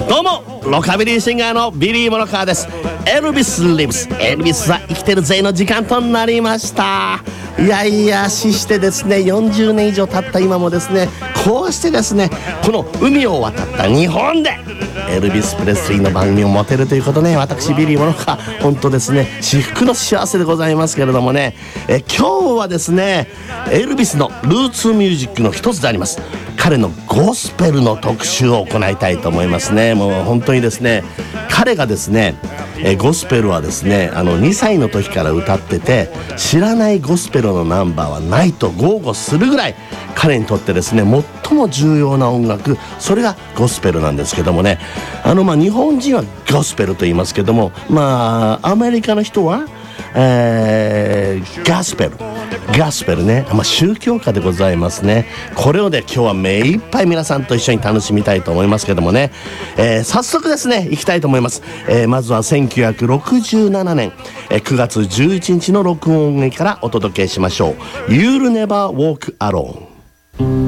どうもロカビリーシンガーのビリー・モロカーです。エルビス・リブス、エルビスは生きてるぜの時間となりました。いやいやししてですね、40年以上経った今もですね、こうしてですね、この海を渡った日本でエルビス・プレスリーの番組を持てるということね、私ビリー・モロカー本当ですね、至福の幸せでございますけれどもね、今日はですね、エルビスのルーツミュージックの一つであります彼のゴスペルの特集を行いたいと思いますね。もう本当にですね、彼がですね、ゴスペルはですね、2歳の時から歌ってて、知らないゴスペルのナンバーはないと豪語するぐらい彼にとってですね、最も重要な音楽、それがゴスペルなんですけどもね、日本人はゴスペルと言いますけども、アメリカの人はガスペルね、宗教歌でございますね。これをね、今日は目いっぱい皆さんと一緒に楽しみたいと思いますけどもね、早速ですね行きたいと思います。まずは1967年、9月11日の録音からお届けしましょう。 You'll Never Walk Alone。